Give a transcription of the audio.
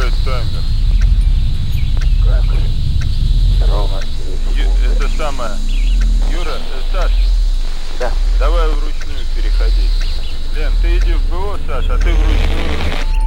включать таймер. Как? Рома, Это самое. Юра, Саш. Да. Давай вручную переходить. Лен, ты иди в БО, Саш, а ты вручную.